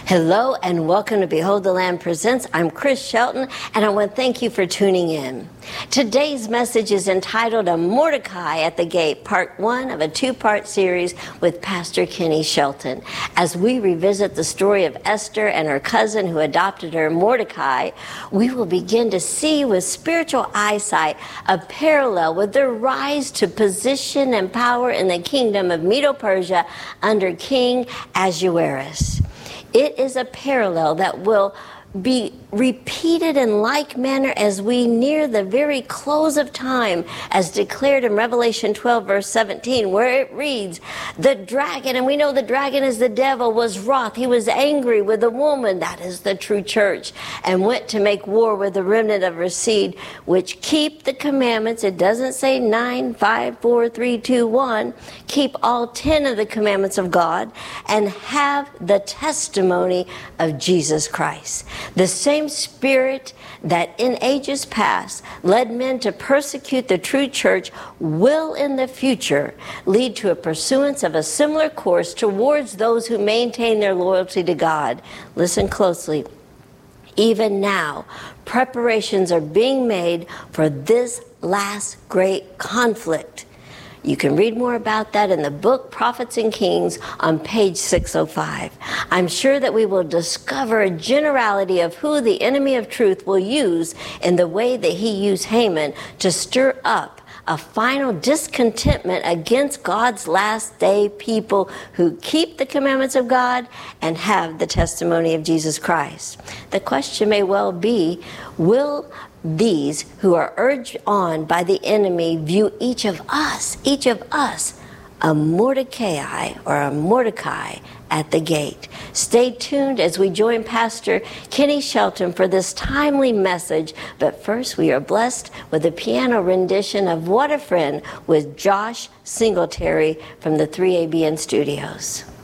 Hello and welcome to Behold the Lamb Presents. I'm Chris Shelton and I want to thank you for tuning in. Today's message is entitled A Mordecai at the Gate, part 1 of a 2-part series with Pastor Kenny Shelton. As we revisit the story of Esther and her cousin who adopted her, Mordecai, we will begin to see with spiritual eyesight a parallel with their rise to position and power in the kingdom of Medo-Persia under King Ahasuerus. It is a parallel that will be repeated in like manner as we near the very close of time, as declared in Revelation 12 verse 17, where it reads, the dragon, and we know the dragon is the devil, was wroth. He was angry with the woman, that is the true church, and went to make war with the remnant of her seed, which keep the commandments. It doesn't say 9, 5, 4, 3, 2, 1. Keep all 10 of the commandments of God and have the testimony of Jesus Christ. The same spirit that in ages past led men to persecute the true church will in the future lead to a pursuance of a similar course towards those who maintain their loyalty to God. Listen closely. Even now, preparations are being made for this last great conflict. You can read more about that in the book Prophets and Kings on page 605. I'm sure that we will discover a generality of who the enemy of truth will use in the way that he used Haman to stir up a final discontentment against God's last day people who keep the commandments of God and have the testimony of Jesus Christ. The question may well be, will these who are urged on by the enemy view each of us, a Mordecai or a Mordecai at the gate? Stay tuned as we join Pastor Kenny Shelton for this timely message. But first, we are blessed with a piano rendition of What a Friend with Josh Singletary from the 3ABN Studios.